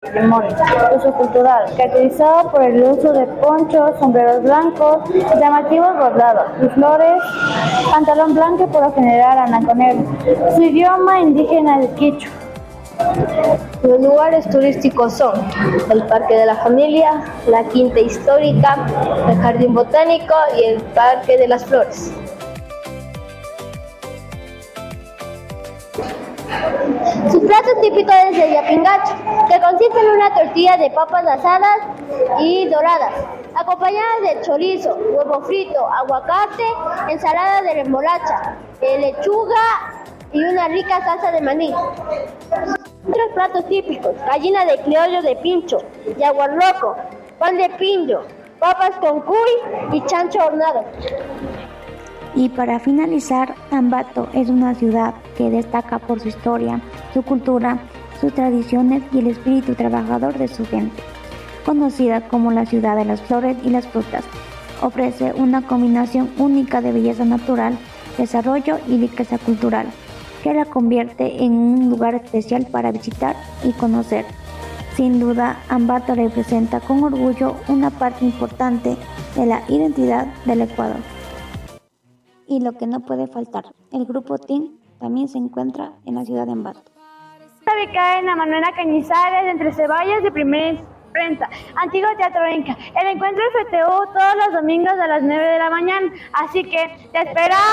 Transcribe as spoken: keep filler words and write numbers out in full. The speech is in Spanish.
patrimonio sociocultural, caracterizado por el uso de ponchos, sombreros blancos, llamativos bordados y flores, pantalón blanco y por lo general anaco negro. Su idioma indígena es quichua. Los lugares turísticos son el Parque de la Familia, la Quinta Histórica, el Jardín Botánico y el Parque de las Flores. Su plato típico es el yapingacho, que consiste en una tortilla de papas asadas y doradas, acompañadas de chorizo, huevo frito, aguacate, ensalada de remolacha, de lechuga y una rica salsa de maní. Otros platos típicos: gallina de criollo de pincho, yaguarroco, pan de pincho, papas con cuy y chancho hornado. Y para finalizar, Ambato es una ciudad que destaca por su historia, su cultura, sus tradiciones y el espíritu trabajador de su gente. Conocida como la ciudad de las flores y las frutas, ofrece una combinación única de belleza natural, desarrollo y riqueza cultural, que la convierte en un lugar especial para visitar y conocer. Sin duda, Ambato representa con orgullo una parte importante de la identidad del Ecuador. Y lo que no puede faltar, el Grupo Tin también se encuentra en la ciudad de Ambato. Está ubicada en la Manuela Cañizares, entre Ceballos y Primera Prensa, antiguo Teatro Inca. El encuentro es F T U todos los domingos a las nueve de la mañana, así que te esperamos.